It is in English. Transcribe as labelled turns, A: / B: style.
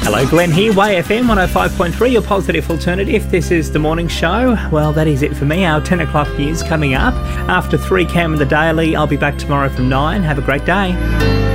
A: Hello, Glenn here, Way FM 105.3, your positive alternative. This is the morning show. Well, that is it for me. Our 10 o'clock news coming up. After 3 Cam in the Daily, I'll be back tomorrow from 9. Have a great day.